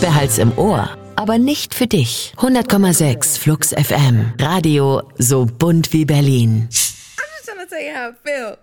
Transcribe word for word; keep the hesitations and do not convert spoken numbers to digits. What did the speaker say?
behalt's im Ohr. Aber nicht für dich. hundert Komma sechs Flux F M. Radio so bunt wie Berlin. I'm just trying to tell you how I feel.